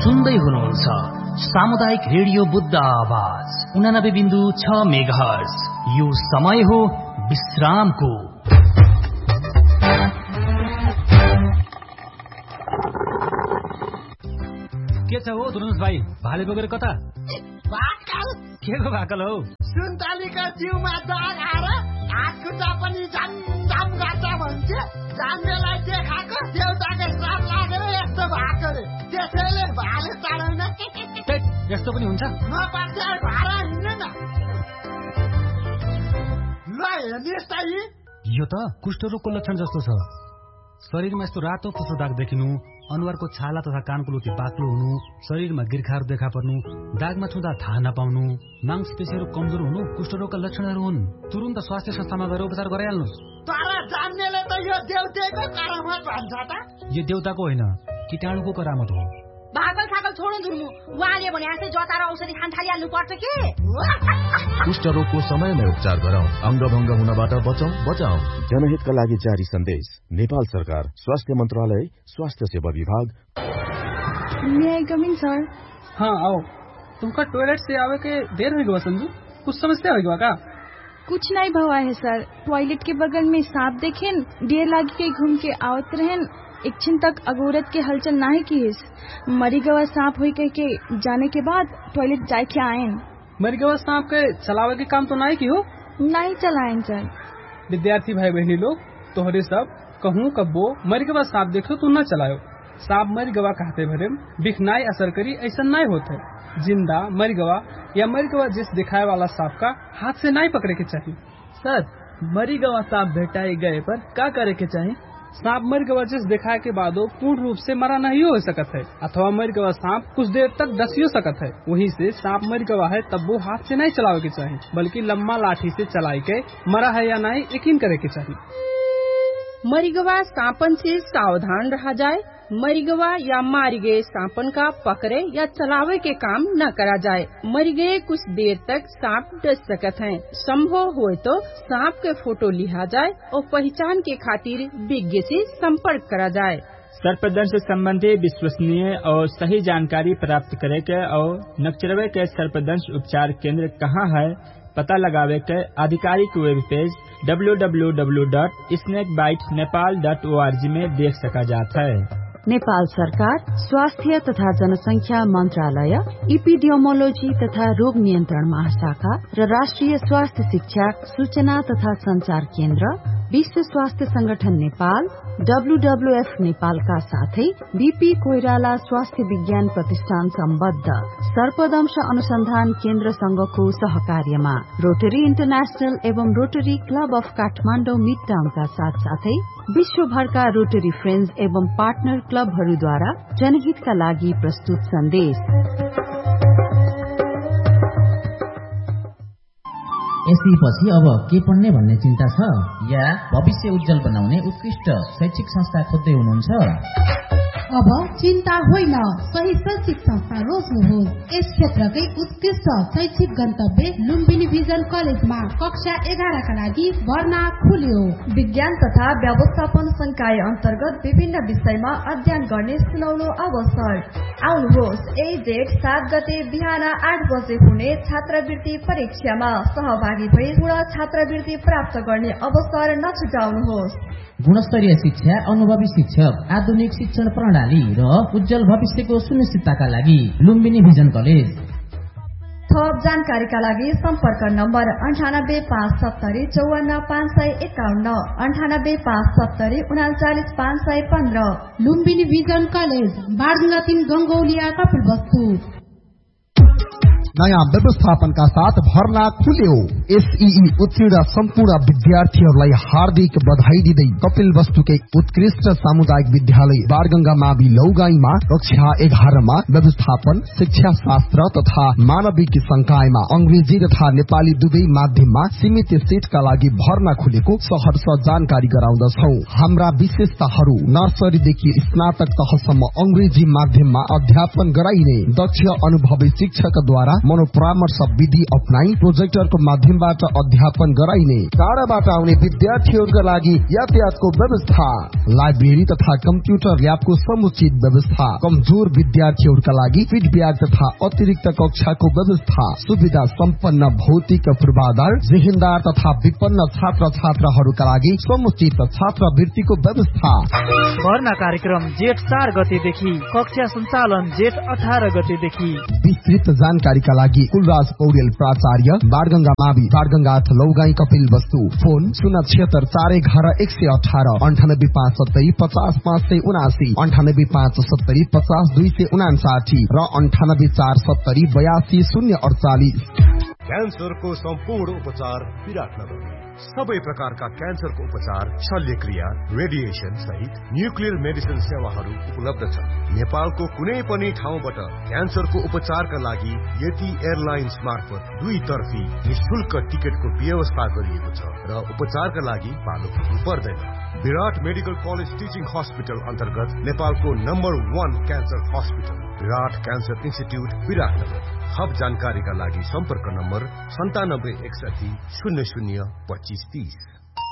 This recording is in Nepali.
सुन्दै हुनुहुन्छ सामुदायिक रेडियो बुद्ध आवाज 89.6 मेगाहर्ज। यो समय हो विश्रामको। के छ हो धुनुस भाइ, भाले बोकेर कता? भाकल। के को भाकल हौ? सुन्तलीको जिउमा दाग आएर हात खुट्टा पनि झमझम गर्छ भन्छ। जान्नेलाई देखाएको देउताको श्राप लागेर यस्तो भएको रे, त्यसैले भाले चढाउन। यस्तो पनि हुन्छ? नपर्छ भाडा हिँड्नु न। ल हेर्नुहोस् त यो त कुष्ठरोगको लक्षण जस्तो छ। शरीरमा यस्तो रातो पुछो दाग देखिनु, अनुहारको छाला तथा कानको लुटी बाक्लो हुनु, शरीरमा गिर्खाहरू देखा पर्नु, दागमा छुँदा थाहा नपाउनु, मांसपेशीहरू कमजोर हुनु कुष्ठरोगका लक्षणहरू हुन्। तुरुन्त स्वास्थ्य संस्थामा गएर उपचार गराइहाल्नुहोस्। तर जान्नेले त यो देउतेको करामत भन्छ त। यो देउताको होइन, कीटाणुको करामत हो। भागल खागल छोड्नु धुर्मु, उहाँले भने जस्तै जता र औषधि खान थालिहाल्नु पर्छ के? कुष्ठरोगको समयमै उपचार गरौँ, अङ्गभङ्ग हुनबाट बचाऊ। जनहितका लागि जारी सन्देश, नेपाल सरकार, स्वास्थ्य मन्त्रालय, स्वास्थ्य सेवा विभाग। May I come in, sir? हाँ आओ। तुमका टॉयलेट से आवे के देर हो गया संजू, कुछ समस्या हो गया का? कुछ नहीं भवा है सर। टॉयलेट के बगल में सांप देखें, देर लागी के घूम के आवत रहें, एक छिन तक अगोरत के हलचल नाही की हिस। मरी गवा सांप हुई कह के जाने के बाद टॉयलेट जाए के आयन। मरी गवा सांप के चलावे के काम तो नहीं की हो? नहीं चलायन सर। विद्यार्थी भाई बहनी लोग तोहरे सब कहूँ कब्बो मरी गवा सांप देखो तू न चलायो। सांप मरी गवा कहते भरे बिखनाई असर करी ऐसा नहीं होते। जिंदा मरी गवा या मरी गवा जिस दिखाए वाला सांप का हाथ से नहीं पकड़े के चाहिए। सर, मरी गवा सांप भेटाए गए पर क्या करे के चाहिए? सांप मर गवा जिस दिखाए के बाद पूर्ण रूप से मरा नहीं हो सकत है, अथवा मर गवा सांप कुछ देर तक डसियो सकत है। वहीं से सांप मर गवा है तब वो हाथ से नहीं चलावे के चाहिए, बल्कि लम्बा लाठी से चलाई के मरा है या नहीं यकीन करे के चाहिए। मरिगवा सांपन से सावधान रहा जाए। मरिगवा या मारी गए सांपन का पकड़े या चलावे के काम न करा जाए। मर गए कुछ देर तक सांप डस सकत हैं। संभव हो तो सांप के फोटो लिया जाए और पहचान के खातिर विज्ञ से संपर्क करा जाए। सर्पदंश संबंधी विश्वसनीय और सही जानकारी प्राप्त करे के और नक्चरवे के सर्पदंश उपचार केंद्र कहाँ है पता लगावे के आधिकारिक वेब पेज www.snakebitenepal.org में देख सका जाता है। नेपाल सरकार, स्वास्थ्य तथा जनसंख्या मन्त्रालय, इपिडियोमोलोजी तथा रोग नियन्त्रण महाशाखा र राष्ट्रिय स्वास्थ्य शिक्षा सूचना तथा संचार केन्द्र, विश्व स्वास्थ्य संगठन नेपाल, WWF नेपालका साथै बीपी कोइराला स्वास्थ्य विज्ञान प्रतिष्ठान सम्बद्ध सर्पदंश अनुसन्धान केन्द्र संघको सहकार्यमा रोटरी इन्टरनेशनल एवं रोटरी क्लब अफ काठमाडौँ मिडटाउनका साथसाथै विश्वभरका रोटरी फ्रेन्ड्स एवं पार्टनर क्लबहरूद्वारा जनहितका लागि प्रस्तुत सन्देश। एसएपछि अब के पढ्ने भन्ने चिन्ता छ या भविष्य उज्जवल बनाउने उत्कृष्ट शैक्षिक संस्था खोज्दै हुनुहुन्छ? अब चिन्ता होइन, सही शैक्षिक संस्था रोज्नुहोस्। यस क्षेत्रकै उत्कृष्ट शैक्षिक गन्तव्य लुम्बिनी भिजन कलेजमा कक्षा 11 का लागि भर्ना खुल्यो। विज्ञान तथा व्यवस्थापन संकाय अन्तर्गत विभिन्न विषयमा अध्ययन गर्ने सुनौलो अवसर। आउनुहोस्, यही डेट 7 गते बिहान 8 बजे हुने छात्रवृत्ति परीक्षामा सहभागी भई पूर्ण छात्रवृत्ति प्राप्त गर्ने अवसर नछुटाउनुहोस्। गुणस्तरीय शिक्षा, अनुभवी शिक्षक, आधुनिक शिक्षण प्रणाली र उज्जवल भविष्यको सुनिश्चितताका लागि लुम्बिनी भिजन कलेज। थप जानकारीका लागि सम्पर्क number 9857049551, 9857394515। Lumbini vision college, बारगंगा 3 गंगौलिया Kapilvastu. नयाँ व्यवस्थापनका साथ भर्ना खुल्यो। एसईई उत्तीर्ण सम्पूर्ण विद्यार्थीहरूलाई हार्दिक बधाई दिँदै कपिलवस्तुकै उत्कृष्ट सामुदायिक विद्यालय बारगंगा मावि लौगाईमा कक्षा 11 मा व्यवस्थापन, शिक्षा शास्त्र तथा मानविक संकायमा अंग्रेजी तथा नेपाली दुवै माध्यममा सीमित सीटका लागि भर्ना खुलेको सहर्ष जानकारी गराउँदछौ। हाम्रा विशेषताहरू: नर्सरीदेखि स्नातक तहसम्म अंग्रेजी माध्यममा अध्यापन गराइने, दक्ष अनुभवी शिक्षकद्वारा मनोपरामर्श विधि अपनाई प्रोजेक्टरको माध्यमबाट अध्यापन गराइने, टाढाबाट आउने विद्यार्थीहरूका लागि यातायातको व्यवस्था, लाइब्रेरी तथा कम्प्युटर ल्याबको समुचित व्यवस्था, कमजोर विद्यार्थीहरूका लागि फिडब्याक तथा अतिरिक्त कक्षाको व्यवस्था, सुविधा सम्पन्न भौतिक पूर्वाधार, जेहेन्दार तथा विपन्न छात्र छात्राहरूका लागि समुचित छात्रवृत्तिको व्यवस्था। भर्ना कार्यक्रम जेठ 4 गतेदेखि, कक्षा सञ्चालन जेठ 18 गतेदेखि। विस्तृत जानकारीका लागि कुलराज पौडेल प्राचार्य, बाणगंगा मावि, बाणगंगा 8 लौगाई कपिल वस्तु, फोन 076 411 118 98 570 50 579 98 570 50 259 र 98 470 82 048। क्यान्सरको सम्पूर्ण उपचार विराटनगर। सबै प्रकारका क्यान्सरको उपचार, शल्यक्रिया, रेडिएसन सहित न्युक्लियर मेडिसिन सेवाहरू उपलब्ध छन्। नेपालको कुनै पनि ठाउँबाट क्यान्सरको उपचारका लागि यति एयरलाइन्स मार्फत 2 तर्फी निशुल्क टिकटको व्यवस्था गरिएको छ र उपचारका लागि पालो पुग्नु पर्दैन। विराट मेडिकल कलेज टिचिङ हस्पिटल अन्तर्गत नेपालको नम्बर 1 क्यान्सर हस्पिटल विराट क्यान्सर इन्स्टिट्युट विराटनगर। थप जानकारीका लागि सम्पर्क नम्बर 9761 00 2530।